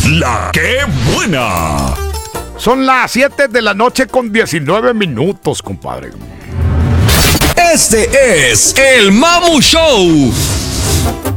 La que buena. Son las 7 de la noche con 19 minutos, compadre. Este es el Mamu Show.